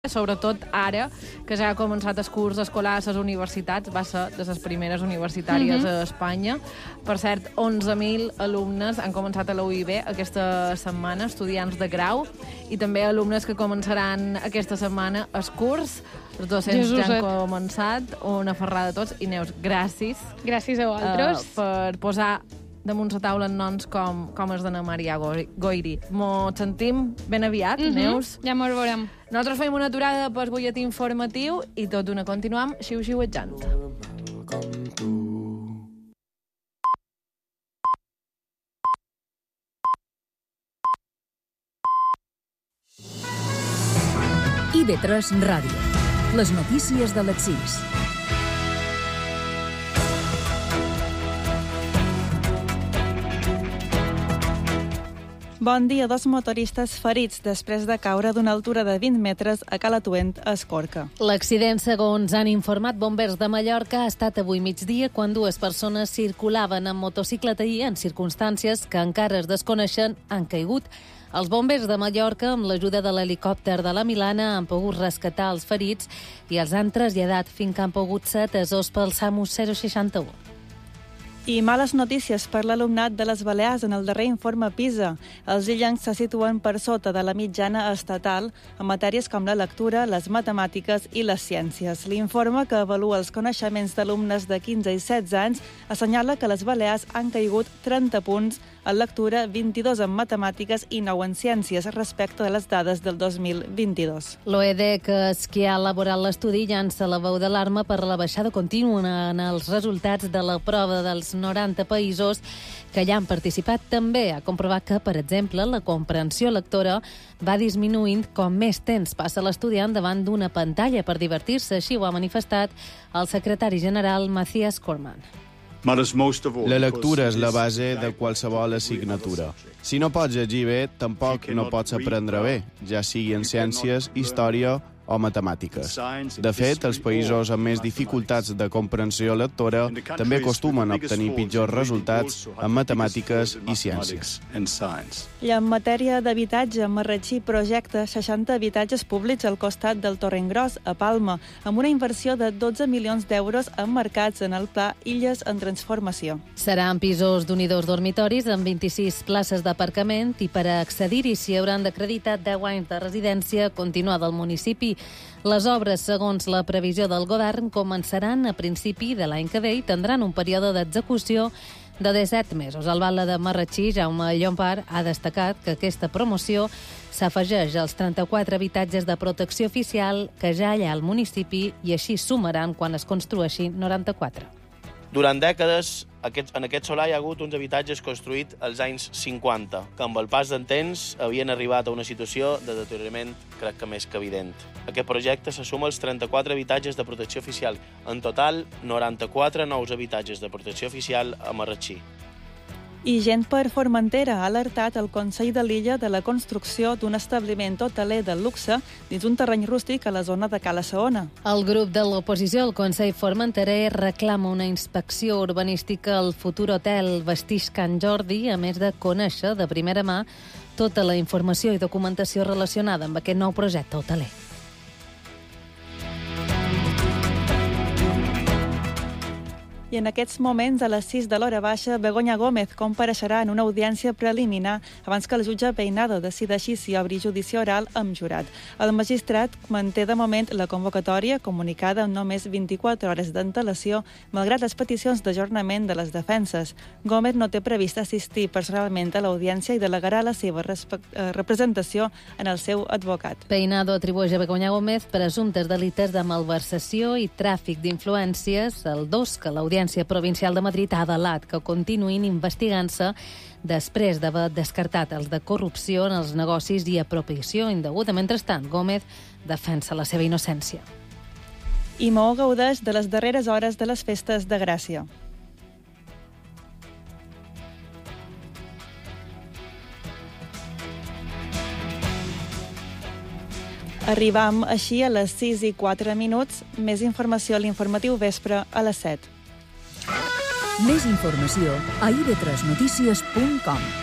sobretot ara, que ja ha començat el curs escolar a les universitats, va ser de les primeres universitàries a Espanya. Per cert, 11.000 alumnes han començat a la UIB aquesta setmana, estudiants de grau, i també alumnes que començaran aquesta setmana el curs. Els docents ja han començat, una ferrada a tots. I Neus, gràcies. Gràcies a vosaltres. Per posar damunt la taula noms com els de na Maria Goiri. Mos sentim ben aviat, Neus. Ja mos veurem. Nosaltres fem una aturada pel butlletí informatiu i tot d'una continuam xiu-xiuetjant. IB3 Ràdio. Les notícies de les 6. Bon dia. 2 motoristes ferits després de caure d'una altura de 20 metres a Calatuent, a Escorca. L'accident, segons han informat bombers de Mallorca, ha estat avui migdia quan 2 persones circulaven en motocicleta i, en circumstàncies que encara es desconeixen, han caigut. Els bombers de Mallorca, amb l'ajuda de l'helicòpter de la Milana, han pogut rescatar els ferits i els han traslladat fins que han pogut ser atesos pel SAMU 061. I males notícies per l'alumnat de les Balears en el darrer informe PISA. Els illencs se situen per sota de la mitjana estatal en matèries com la lectura, les matemàtiques i les ciències. L'informe, que avalua els coneixements d'alumnes de 15 i 16 anys, assenyala que les Balears han caigut 30 punts en lectura, 22 en matemàtiques i 9 en ciències respecte de les dades del 2022. L'OED, que és qui ha elaborat l'estudi, llança la veu d'alarma per la baixada contínua en els resultats de la prova dels 90 països que hi han participat. També ha comprovat que, per exemple, la comprensió lectora va disminuint com més temps passa l'estudiant davant d'una pantalla per divertir-se. Així ho ha manifestat el secretari general Matthias Cormann. La lectura és la base de qualsevol assignatura. Si no pots llegir bé, tampoc no pots aprendre bé, ja sigui en ciències, història o matemàtiques. De fet, els països amb més dificultats de comprensió lectora també acostumen a obtenir pitjors resultats en matemàtiques i ciències. I en matèria d'habitatge, Marratxí projecta 60 habitatges públics al costat del Torrent Gros, a Palma, amb una inversió de 12 milions d'euros emmarcats en el pla Illes en Transformació. Seran pisos d'un i 2 dormitoris amb 26 places d'aparcament i per a accedir-hi s'hi hauran d'acreditar 10 anys de residència continuada al municipi. Les obres, segons la previsió del govern, començaran a principi de l'any que ve i tindran un període d'execució de 17 mesos. El batlle de Marratxí, Jaume Llompart, ha destacat que aquesta promoció s'afegeix als 34 habitatges de protecció oficial que ja hi ha al municipi i així sumaran quan es construeixin 94. Durant dècades, en aquest solar hi ha hagut uns habitatges construïts als anys 50, que amb el pas del temps havien arribat a una situació de deteriorament, crec que més que evident. Aquest projecte se suma als 34 habitatges de protecció oficial. En total, 94 nous habitatges de protecció oficial a Marratxí. I Gent per Formentera ha alertat el Consell de l'Illa de la construcció d'un establiment hoteler de luxe dins un terreny rústic a la zona de Cala Saona. El grup de l'oposició al Consell Formenterer reclama una inspecció urbanística al futur hotel Vestix Can Jordi, a més de conèixer de primera mà tota la informació i documentació relacionada amb aquest nou projecte hoteler. I en aquests moments, a les 6 de l'hora baixa, Begoña Gómez compareixerà en una audiència preliminar abans que el jutge Peinado decideixi si obri judici oral amb jurat. El magistrat manté de moment la convocatòria, comunicada amb només 24 hores d'antelació, malgrat les peticions d'ajornament de les defenses. Gómez no té previst assistir personalment a l'audiència i delegarà la seva representació en el seu advocat. Peinado atribueix a Begoña Gómez presumptes delictes de malversació i tràfic d'influències, el 2 que l'Audiència Provincial de Madrid ha avalat que continuïn investigant-se després d'haver descartat els de corrupció en els negocis i apropiació indeguda. Mentrestant, Gómez defensa la seva innocència. I Maó gaudeix de les darreres hores de les festes de Gràcia. Arribam així a les 6 i 4 minuts. Més informació a l'informatiu vespre a les 7. Més informació a ib3notícies.com.